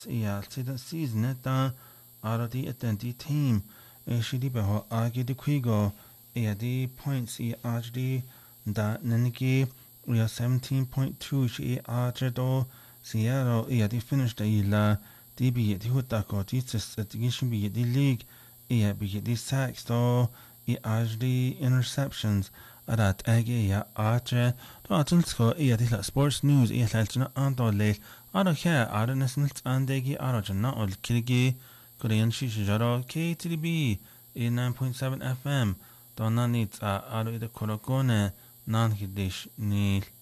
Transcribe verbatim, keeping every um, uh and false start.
Yeah, see the season it da ara di atenti team e shi di beho agi di quigo e di points e agdi da neniki we are seventeen point two shi agdi do Seattle e di finish da ila di bi di hutako di tis di shi bi di league e bi di sacks do e agdi interceptions arat agi ya agdi do atilsko e di la sports news e lalchina ando le Aro here are national andegi arojana ol kirigi Korean shishijaro K T B in nine point seven F M Donna nits a aro ida korokone nan hidish nil